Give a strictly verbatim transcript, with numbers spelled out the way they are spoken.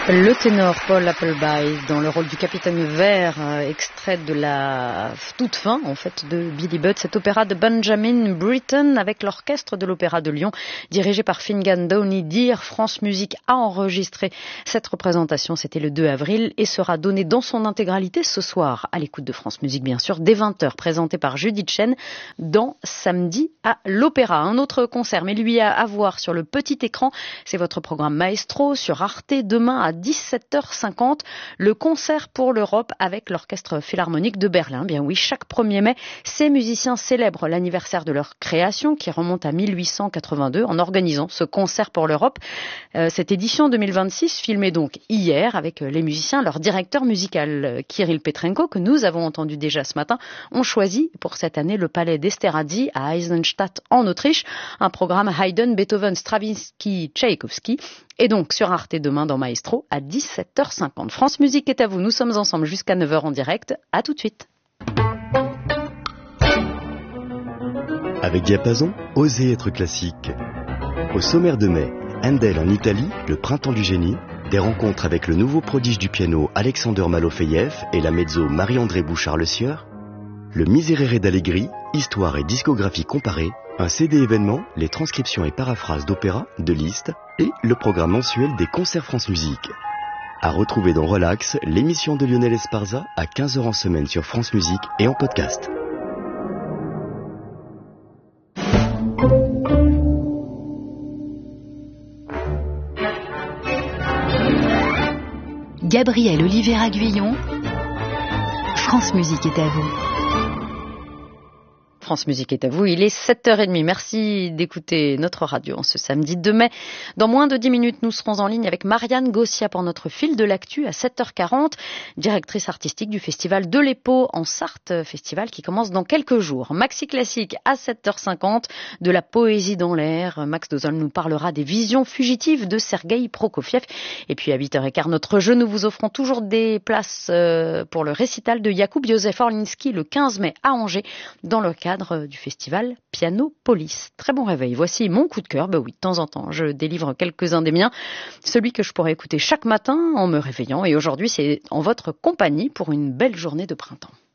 Le ténor Paul Appleby dans le rôle du capitaine Vert, euh, extrait de la toute fin en fait de Billy Budd, cet opéra de Benjamin Britten avec l'orchestre de l'Opéra de Lyon dirigé par Finnegan Downey Dear. France Musique a enregistré cette représentation, c'était le deux avril et sera donnée dans son intégralité ce soir à l'écoute de France Musique bien sûr dès vingt heures, présentée par Judith Chen dans Samedi à l'Opéra. Un autre concert mais lui à voir sur le petit écran, c'est votre programme Maestro sur Arte demain à dix-sept heures cinquante, le concert pour l'Europe avec l'Orchestre Philharmonique de Berlin. Bien oui, chaque premier mai, ces musiciens célèbrent l'anniversaire de leur création qui remonte à mille huit cent quatre-vingt-deux en organisant ce concert pour l'Europe. Euh, cette édition deux mille vingt-six, filmée donc hier avec les musiciens, leur directeur musical Kirill Petrenko, que nous avons entendu déjà ce matin, ont choisi pour cette année le Palais d'Esterházy à Eisenstadt en Autriche, un programme Haydn, Beethoven, Stravinsky, Tchaïkovski. Et donc sur Arte demain dans Maestro à dix-sept heures cinquante. France Musique est à vous, nous sommes ensemble jusqu'à neuf heures en direct. À tout de suite. Avec Diapason, osez être classique. Au sommaire de mai, Handel en Italie, le printemps du génie, des rencontres avec le nouveau prodige du piano Alexander Malofeyev et la mezzo Marie-André Bouchard-Le Sieur, le Miserere d'Allegri, histoire et discographie comparée, un C D événement, les transcriptions et paraphrases d'opéra, de Liszt et le programme mensuel des concerts France Musique. À retrouver dans Relax, l'émission de Lionel Esparza à quinze heures en semaine sur France Musique et en podcast. Gabriel Oliveira Guyon, France Musique est à vous. France Musique est à vous, il est sept heures trente. Merci d'écouter notre radio en ce samedi deux mai. Dans moins de dix minutes, nous serons en ligne avec Marianne Gossia pour notre fil de l'actu à sept heures quarante, directrice artistique du festival de l'Epau en Sarthe, festival qui commence dans quelques jours. Maxi Classique à sept heures cinquante, de la poésie dans l'air. Max Dozol nous parlera des visions fugitives de Sergueï Prokofiev. Et puis à huit heures quinze, notre jeu, nous vous offrons toujours des places pour le récital de Jakub Józef Orliński le quinze mai à Angers, dans le cadre du festival Piano Police. Très bon réveil. Voici mon coup de cœur. Bah oui, de temps en temps, je délivre quelques-uns des miens. Celui que je pourrais écouter chaque matin en me réveillant. Et aujourd'hui, c'est en votre compagnie pour une belle journée de printemps.